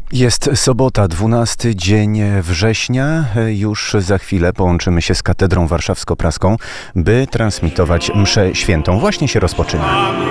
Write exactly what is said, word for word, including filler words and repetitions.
Jest sobota, dwunasty dzień września. Już za chwilę połączymy się z Katedrą Warszawsko-Praską, by transmitować mszę świętą. Właśnie się rozpoczyna.